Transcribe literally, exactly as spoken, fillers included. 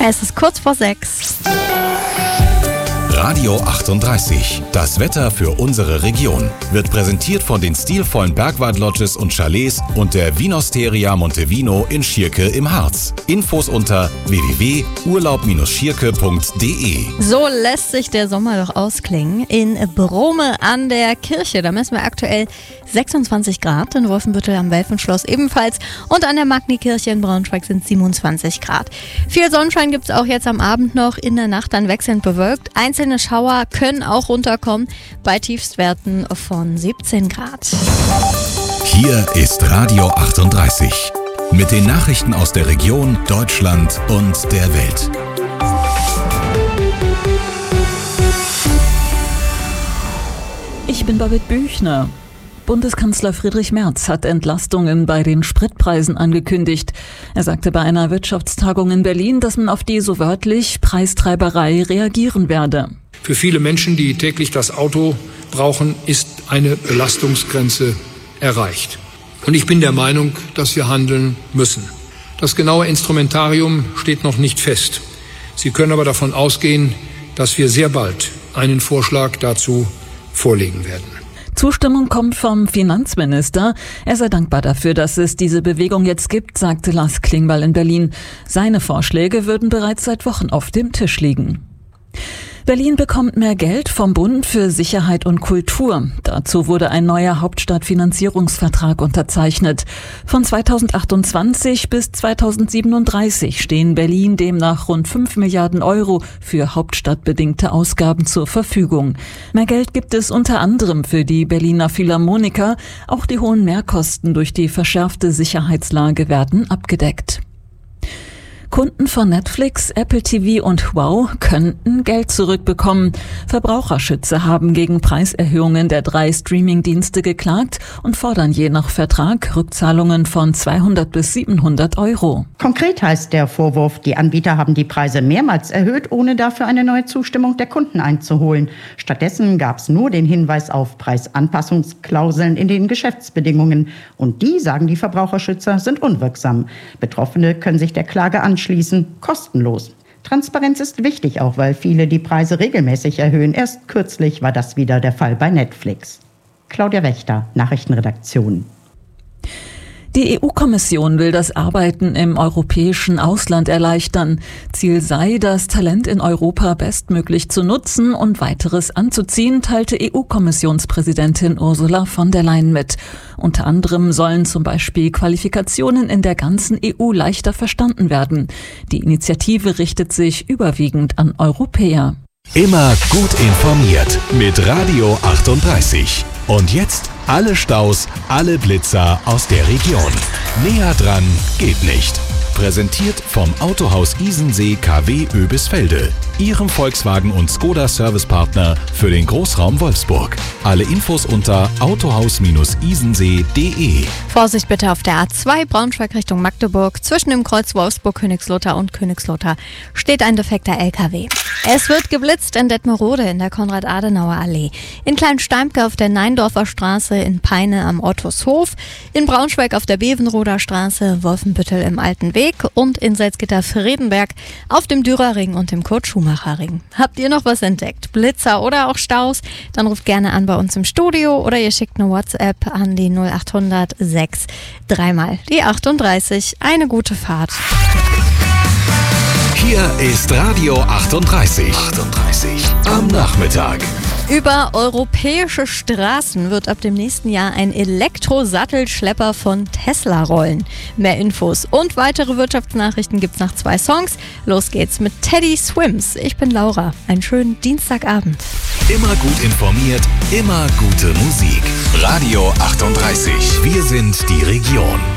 Es ist kurz vor sechs. Radio achtunddreißig, das Wetter für unsere Region, wird präsentiert von den stilvollen Bergwald-Lodges und Chalets und der Vinosteria Montevino in Schierke im Harz. Infos unter w w w punkt urlaub schierke punkt d e. So lässt sich der Sommer doch ausklingen. In Brome an der Kirche, da messen wir aktuell sechsundzwanzig Grad, in Wolfenbüttel am Welfenschloss ebenfalls und an der Magni-Kirche in Braunschweig sind siebenundzwanzig Grad. Viel Sonnenschein gibt es auch jetzt am Abend noch, in der Nacht dann wechselnd bewölkt. Einzelne Schauer können auch runterkommen bei Tiefstwerten von siebzehn Grad. Hier ist Radio achtunddreißig mit den Nachrichten aus der Region, Deutschland und der Welt. Ich bin Babette Büchner. Bundeskanzler Friedrich Merz hat Entlastungen bei den Spritpreisen angekündigt. Er sagte bei einer Wirtschaftstagung in Berlin, dass man auf die, so wörtlich, Preistreiberei reagieren werde. Für viele Menschen, die täglich das Auto brauchen, ist eine Belastungsgrenze erreicht. Und ich bin der Meinung, dass wir handeln müssen. Das genaue Instrumentarium steht noch nicht fest. Sie können aber davon ausgehen, dass wir sehr bald einen Vorschlag dazu vorlegen werden. Zustimmung kommt vom Finanzminister. Er sei dankbar dafür, dass es diese Bewegung jetzt gibt, sagte Lars Klingbeil in Berlin. Seine Vorschläge würden bereits seit Wochen auf dem Tisch liegen. Berlin bekommt mehr Geld vom Bund für Sicherheit und Kultur. Dazu wurde ein neuer Hauptstadtfinanzierungsvertrag unterzeichnet. Von zweitausendachtundzwanzig bis zweitausendsiebenunddreißig stehen Berlin demnach rund fünf Milliarden Euro für hauptstadtbedingte Ausgaben zur Verfügung. Mehr Geld gibt es unter anderem für die Berliner Philharmoniker. Auch die hohen Mehrkosten durch die verschärfte Sicherheitslage werden abgedeckt. Kunden von Netflix, Apple T V und Wow könnten Geld zurückbekommen. Verbraucherschützer haben gegen Preiserhöhungen der drei Streaming-Dienste geklagt und fordern je nach Vertrag Rückzahlungen von zweihundert bis siebenhundert Euro. Konkret heißt der Vorwurf, die Anbieter haben die Preise mehrmals erhöht, ohne dafür eine neue Zustimmung der Kunden einzuholen. Stattdessen gab es nur den Hinweis auf Preisanpassungsklauseln in den Geschäftsbedingungen. Und die, sagen die Verbraucherschützer, sind unwirksam. Betroffene können sich der Klage anschließen. Schließen kostenlos. Transparenz ist wichtig, auch weil viele die Preise regelmäßig erhöhen. Erst kürzlich war das wieder der Fall bei Netflix. Claudia Wächter, Nachrichtenredaktion. Die E U-Kommission will das Arbeiten im europäischen Ausland erleichtern. Ziel sei, das Talent in Europa bestmöglich zu nutzen und weiteres anzuziehen, teilte E U-Kommissionspräsidentin Ursula von der Leyen mit. Unter anderem sollen zum Beispiel Qualifikationen in der ganzen E U leichter verstanden werden. Die Initiative richtet sich überwiegend an Europäer. Immer gut informiert mit Radio achtunddreißig. Und jetzt alle Staus, alle Blitzer aus der Region. Näher dran geht nicht. Präsentiert vom Autohaus Isensee K W Oebisfelde, Ihrem Volkswagen und Skoda Servicepartner für den Großraum Wolfsburg. Alle Infos unter autohaus isensee punkt d e. Vorsicht bitte auf der A zwei Braunschweig Richtung Magdeburg. Zwischen dem Kreuz Wolfsburg-Königslotter und Königslotter steht ein defekter L K W. Es wird geblitzt in Detmerode in der Konrad-Adenauer-Allee, in Kleinsteimke auf der Neindorfer Straße, in Peine am Ottushof, in Braunschweig auf der Bevenroder Straße, Wolfenbüttel im Alten Weg und in Salzgitter-Friedenberg auf dem Dürerring und dem Kurt-Schumacher-Ring. Habt ihr noch was entdeckt? Blitzer oder auch Staus? Dann ruft gerne an bei uns im Studio oder ihr schickt eine WhatsApp an die null achthundert sechs dreimal die achtunddreißig. Eine gute Fahrt. Hier ist Radio achtunddreißig. achtunddreißig am Nachmittag. Über europäische Straßen wird ab dem nächsten Jahr ein Elektrosattelschlepper von Tesla rollen. Mehr Infos und weitere Wirtschaftsnachrichten gibt's nach zwei Songs. Los geht's mit Teddy Swims. Ich bin Laura. Einen schönen Dienstagabend. Immer gut informiert, immer gute Musik. Radio achtunddreißig. Wir sind die Region.